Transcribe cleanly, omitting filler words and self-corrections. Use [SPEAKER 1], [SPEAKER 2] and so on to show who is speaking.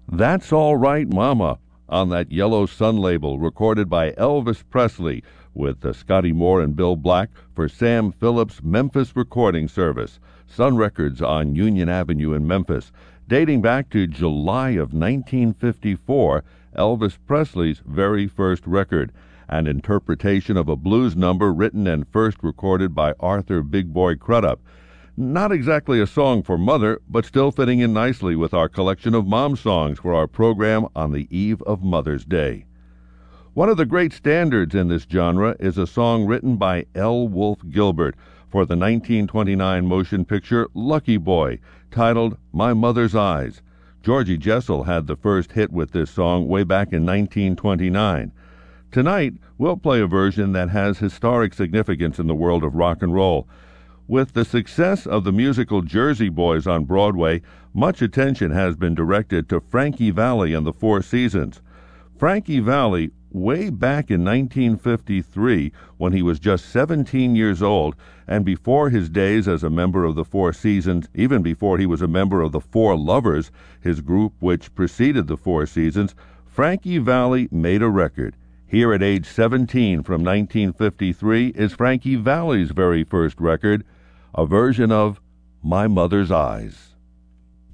[SPEAKER 1] That's All Right Mama on that Yellow Sun label, recorded by Elvis Presley with Scotty Moore and Bill Black for Sam Phillips' Memphis Recording Service, Sun Records on Union Avenue in Memphis. Dating back to July of 1954, Elvis Presley's very first record, an interpretation of a blues number written and first recorded by Arthur Big Boy Crudup. Not exactly a song for Mother, but still fitting in nicely with our collection of mom songs for our program on the eve of Mother's Day. One of the great standards in this genre is a song written by L. Wolfe Gilbert for the 1929 motion picture Lucky Boy, titled My Mother's Eyes. Georgie Jessel had the first hit with this song way back in 1929. Tonight, we'll play a version that has historic significance in the world of rock and roll. With the success of the musical Jersey Boys on Broadway, much attention has been directed to Frankie Valli and the Four Seasons. Frankie Valli, way back in 1953, when he was just 17 years old, and before his days as a member of the Four Seasons, even before he was a member of the Four Lovers, his group which preceded the Four Seasons, Frankie Valli made a record. Here at age 17 from 1953 is Frankie Valli's very first record, a version of My Mother's Eyes.